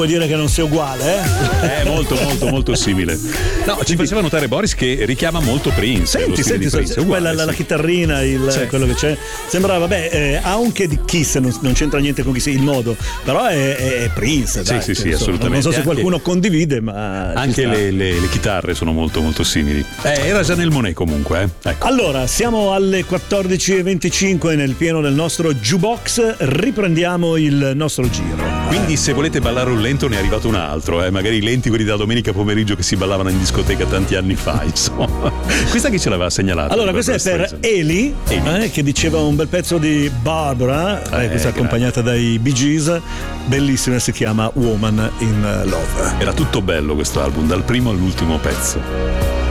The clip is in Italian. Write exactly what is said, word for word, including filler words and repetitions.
Vuol dire che non sia uguale, eh? È molto molto molto simile. No, ci faceva notare Boris che richiama molto Prince. Senti, senti, Prince, so, uguale, quella, la, sì. la chitarrina, il, Sì. quello che c'è. Sembra, vabbè, eh, ha anche di Kiss, non, non c'entra niente con Kiss, il modo, però è, è, è Prince, dai, sì, sì, insomma, assolutamente. Non so se Anche- qualcuno condivide, ma Anche le, le, le chitarre sono molto molto simili. Eh, era Janelle Monáe comunque, eh. Ecco. Allora, siamo alle quattordici e venticinque nel pieno del nostro jukebox, riprendiamo il nostro giro. Quindi se volete ballare un lento ne è arrivato un altro, eh? Magari i lenti quelli da domenica pomeriggio che si ballavano in discoteca tanti anni fa, insomma. Questa chi ce l'aveva segnalata? Allora, questa è per Eli, Eli. eh, che diceva un bel pezzo di Barbara, eh, Eh, questa è accompagnata dai Bee Gees, bellissima, si chiama Woman in Love. Era tutto bello questo album, dal primo all'ultimo pezzo.